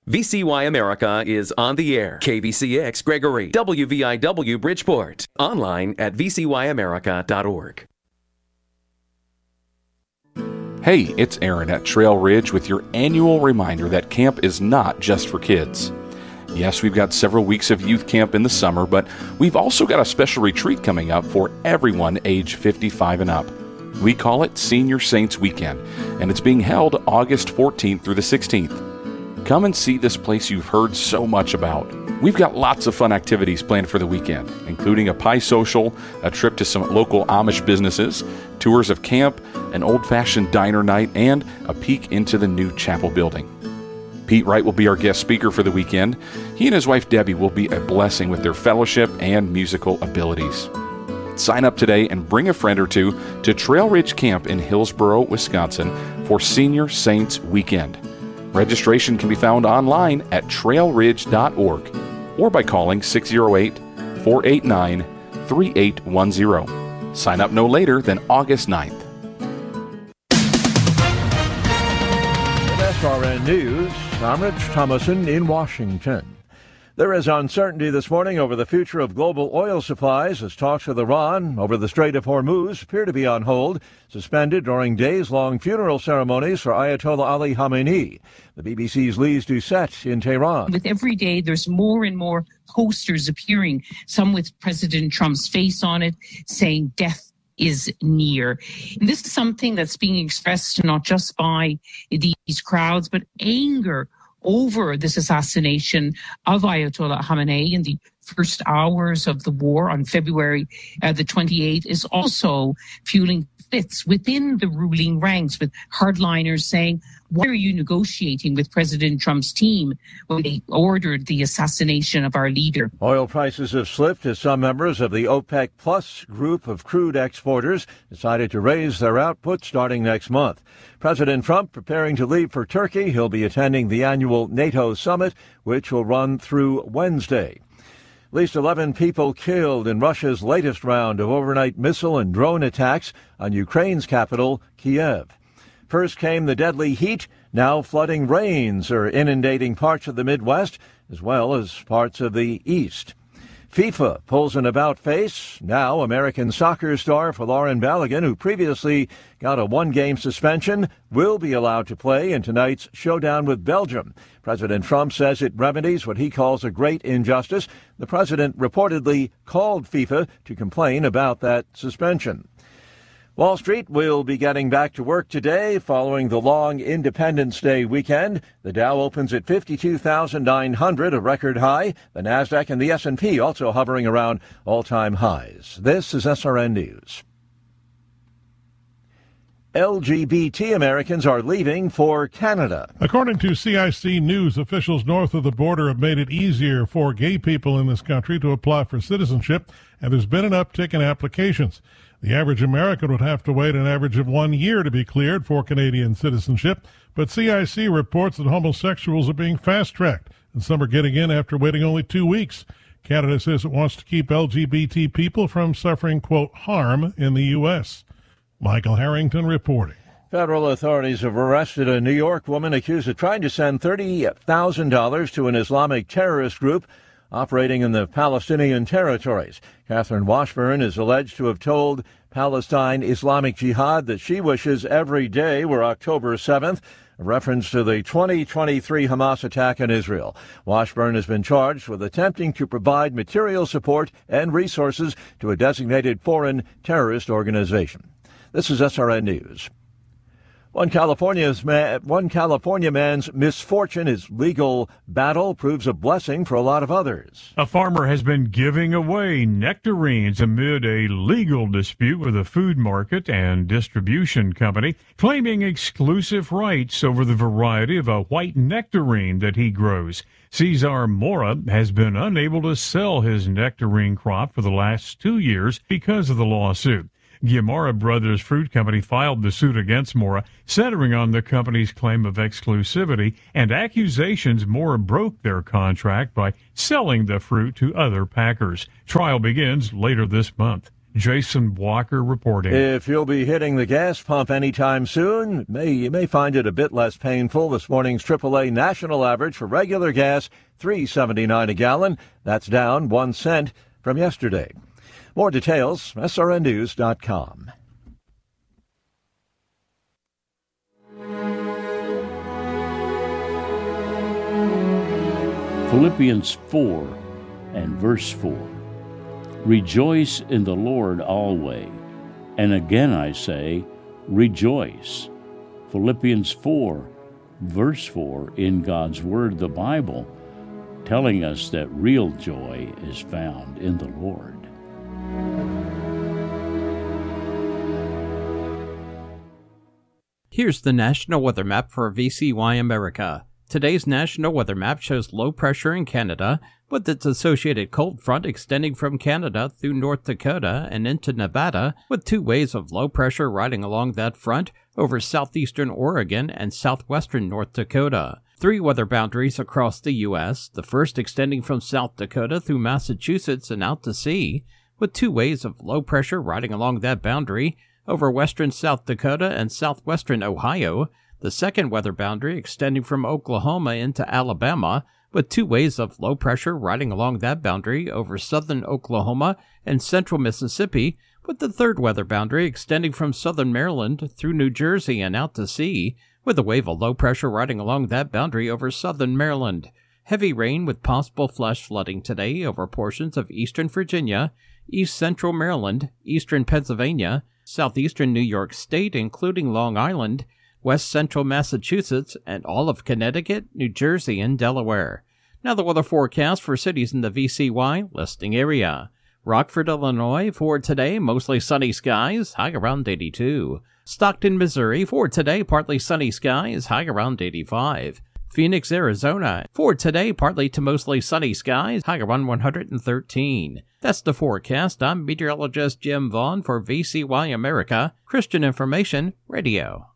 VCY America is on the air. KVCX Gregory, WVIW Bridgeport. Online at vcyamerica.org. Hey, it's Aaron at Trail Ridge with your annual reminder that camp is not just for kids. Yes, we've got several weeks of youth camp in the summer, but we've also got a special retreat coming up for everyone age 55 and up. We call it Senior Saints Weekend, and it's being held August 14th through the 16th. Come and see this place you've heard so much about. We've got lots of fun activities planned for the weekend, including a pie social, a trip to some local Amish businesses, tours of camp, an old-fashioned diner night, and a peek into the new chapel building. Pete Wright will be our guest speaker for the weekend. He and his wife Debbie will be a blessing with their fellowship and musical abilities. Sign up today and bring a friend or two to Trail Ridge Camp in Hillsboro, Wisconsin for Senior Saints Weekend. Registration can be found online at trailridge.org or by calling 608-489-3810. Sign up no later than August 9th. SRN News, I'm Rich Thomason in Washington. There is uncertainty this morning over the future of global oil supplies as talks with Iran over the Strait of Hormuz appear to be on hold, suspended during days-long funeral ceremonies for Ayatollah Ali Khamenei. The BBC's Lise Doucette in Tehran. With every day, there's more and more posters appearing, some with President Trump's face on it, saying death is near. And this is something that's being expressed not just by these crowds, but anger over this assassination of Ayatollah Khamenei in the first hours of the war on February the 28th is also fueling fits within the ruling ranks, with hardliners saying, why are you negotiating with President Trump's team when they ordered the assassination of our leader? Oil prices have slipped as some members of the OPEC Plus group of crude exporters decided to raise their output starting next month. President Trump preparing to leave for Turkey. He'll be attending the annual NATO summit, which will run through Wednesday. At least 11 people killed in Russia's latest round of overnight missile and drone attacks on Ukraine's capital, Kiev. First came the deadly heat. Now flooding rains are inundating parts of the Midwest as well as parts of the East. FIFA pulls an about-face. Now American soccer star Folarin Balogun, who previously got a one-game suspension, will be allowed to play in tonight's showdown with Belgium. President Trump says it remedies what he calls a great injustice. The president reportedly called FIFA to complain about that suspension. Wall Street will be getting back to work today following the long Independence Day weekend. The Dow opens at 52,900, a record high. The Nasdaq and the S&P also hovering around all-time highs. This is SRN News. LGBT Americans are leaving for Canada. According to CIC News, officials north of the border have made it easier for gay people in this country to apply for citizenship, and there's been an uptick in applications. The average American would have to wait an average of 1 year to be cleared for Canadian citizenship, but CIC reports that homosexuals are being fast-tracked, and some are getting in after waiting only 2 weeks. Canada says it wants to keep LGBT people from suffering, quote, harm in the U.S. Michael Harrington reporting. Federal authorities have arrested a New York woman accused of trying to send $30,000 to an Islamic terrorist group operating in the Palestinian territories. Catherine Washburn is alleged to have told Palestine Islamic Jihad that she wishes every day were October 7th, a reference to the 2023 Hamas attack on Israel. Washburn has been charged with attempting to provide material support and resources to a designated foreign terrorist organization. This is SRN News. One California man's misfortune, his legal battle, proves a blessing for a lot of others. A farmer has been giving away nectarines amid a legal dispute with a food market and distribution company, claiming exclusive rights over the variety of a white nectarine that he grows. Cesar Mora has been unable to sell his nectarine crop for the last 2 years because of the lawsuit. Guimara Brothers Fruit Company filed the suit against Mora, centering on the company's claim of exclusivity and accusations Mora broke their contract by selling the fruit to other packers. Trial begins later this month. Jason Walker reporting. If you'll be hitting the gas pump anytime soon, you may find it a bit less painful. This morning's AAA national average for regular gas, $3.79 a gallon. That's down 1 cent from yesterday. More details, srnnews.com. Philippians 4 and verse 4. Rejoice in the Lord always. And again I say, rejoice. Philippians 4, verse 4 in God's Word, the Bible, telling us that real joy is found in the Lord. Here's the National Weather Map for VCY America. Today's national weather map shows low pressure in Canada, with its associated cold front extending from Canada through North Dakota and into Nevada, with 2 waves of low pressure riding along that front over southeastern Oregon and southwestern North Dakota. 3 weather boundaries across the U.S., the first extending from South Dakota through Massachusetts and out to sea, with 2 waves of low pressure riding along that boundary over western South Dakota and southwestern Ohio. The second weather boundary extending from Oklahoma into Alabama, with 2 waves of low pressure riding along that boundary over southern Oklahoma and central Mississippi, with the third weather boundary extending from southern Maryland through New Jersey and out to sea, with a wave of low pressure riding along that boundary over southern Maryland. Heavy rain with possible flash flooding today over portions of eastern Virginia, east central Maryland, eastern Pennsylvania, southeastern New York State, including Long Island, west central Massachusetts, and all of Connecticut, New Jersey, and Delaware. Now the weather forecast for cities in the VCY listing area. Rockford, Illinois, for today, mostly sunny skies, high around 82. Stockton, Missouri, for today, partly sunny skies, high around 85. Phoenix, Arizona, for today, partly to mostly sunny skies, high around 113. That's the forecast. I'm meteorologist Jim Vaughn for VCY America, Christian Information Radio.